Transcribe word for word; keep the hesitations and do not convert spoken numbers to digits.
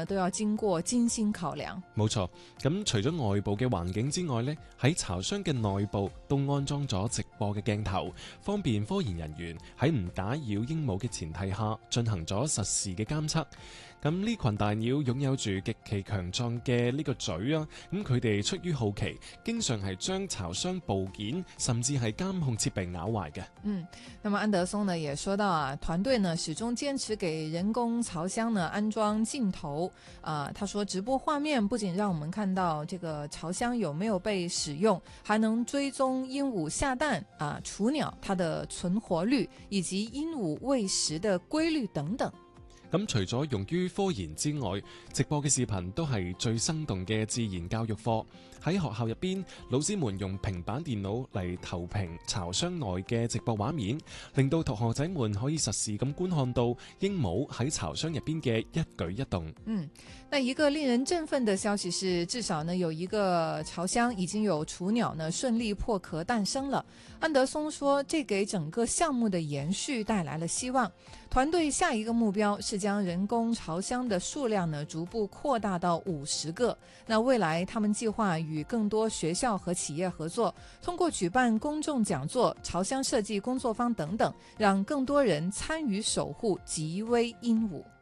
呢都要經過精心考量。 冇錯，咁除咗外部嘅環境之外呢，喺巢箱嘅內部都安裝咗直播嘅鏡頭，方便科研人員喺唔打擾鸚鵡嘅前提下進行咗實時嘅監測。咁呢群大鳥擁有住極其強壯嘅呢個嘴啊，咁佢哋出於好奇，經常係將巢箱部件甚至係監控設備咬壞嘅。 嗯，那麼安德松呢也說到啊，團隊呢始終堅持給人工巢箱呢安裝鏡頭啊、呃。他說直播畫面不僅讓我們看到這個巢箱有沒有被使用，還能追蹤鸚鵡下蛋啊、呃、雛鳥它的存活率以及鸚鵡餵食的規律等等。 咁除咗用於科研之外，直播嘅視頻都係最生動嘅自然教育課。喺學校入邊，老師們用平板電腦嚟投屏巢箱內嘅直播畫面，令到同學仔們可以實時咁觀看到鸚鵡喺巢箱入邊嘅一舉一動。 嗯，那一個令人振奮的消息是，至少呢有一個巢箱已經有雛鳥呢順利破殼誕生了。安德松說，這給整個項目的延續帶來了希望。團隊下一個目標是將人工巢箱的數量呢逐步擴大到五十個。那未來他們計劃與更多學校和企業合作，通過舉辦公眾講座、巢箱設計工作坊等等，讓更多人參與守護極危鸚鵡。